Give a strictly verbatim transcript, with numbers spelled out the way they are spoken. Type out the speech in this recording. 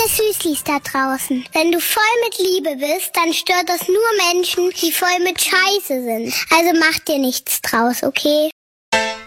keine Süßlis da draußen. Wenn du voll mit Liebe bist, dann stört das nur Menschen, die voll mit Scheiße sind. Also mach dir nichts draus, okay?